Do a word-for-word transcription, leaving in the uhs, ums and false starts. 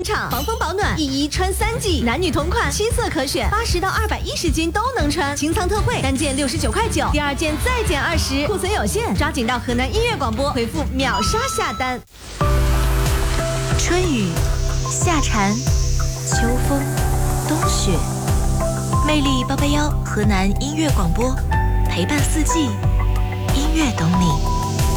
厂，防风保暖，一衣穿三季，男女同款，七色可选，八十到二百一十斤都能穿。清仓特惠，单件六十九块九，第二件再减二十，库存有限，抓紧到河南音乐广播回复秒杀下单。 春雨、夏蝉、秋风、冬雪，魅力八八幺河南音乐广播，陪伴四季，音乐懂你。